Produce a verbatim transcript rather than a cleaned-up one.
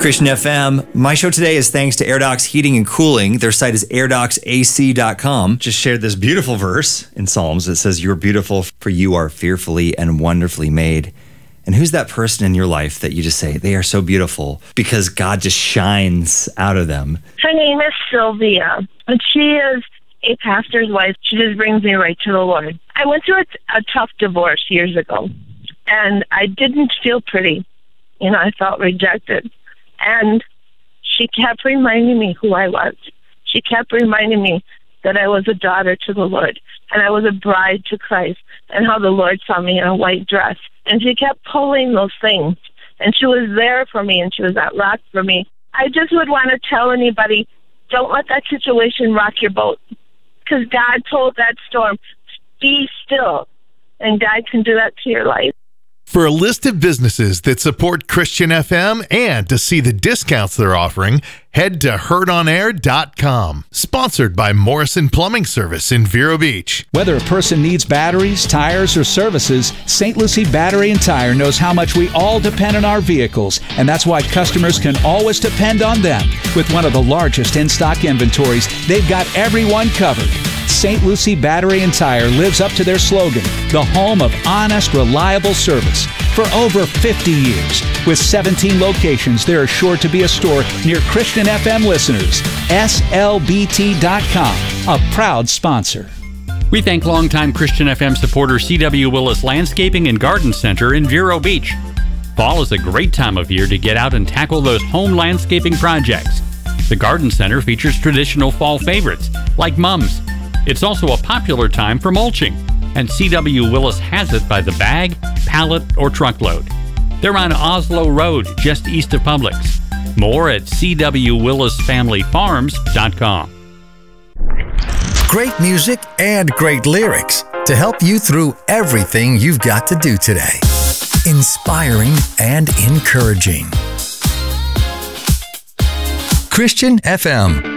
Christian F M. My show today is thanks to AirDocs Heating and Cooling. Their site is air docs a c dot com. Just shared this beautiful verse in Psalms that says, "You're beautiful, for you are fearfully and wonderfully made." And who's that person in your life that you just say, they are so beautiful because God just shines out of them? Her name is Sylvia, and she is a pastor's wife. She just brings me right to the Lord. I went through a, a tough divorce years ago, and I didn't feel pretty. You know, I felt rejected. And she kept reminding me who I was. She kept reminding me that I was a daughter to the Lord, and I was a bride to Christ, and how the Lord saw me in a white dress. And she kept pulling those things, and she was there for me, and she was that rock for me. I just would want to tell anybody, don't let that situation rock your boat, because God told that storm, be still, and God can do that to your life. For a list of businesses that support Christian F M and to see the discounts they're offering, head to heard on air dot com. Sponsored by Morrison Plumbing Service in Vero Beach. Whether a person needs batteries, tires, or services, Saint Lucie Battery and Tire knows how much we all depend on our vehicles, and that's why customers can always depend on them. With one of the largest in-stock inventories, they've got everyone covered. Saint Lucie Battery and Tire lives up to their slogan, the home of honest, reliable service. For over fifty years, with seventeen locations, there is sure to be a store near Christian F M listeners. S L B T dot com, a proud sponsor. We thank longtime Christian F M supporter C W Willis Landscaping and Garden Center in Vero Beach. Fall is a great time of year to get out and tackle those home landscaping projects. The Garden Center features traditional fall favorites, like mums. It's also a popular time for mulching, and C W Willis has it by the bag, pallet, or truckload. They're on Oslo Road, just east of Publix. More at c w willis family farms dot com. Great music and great lyrics to help you through everything you've got to do today. Inspiring and encouraging. Christian F M.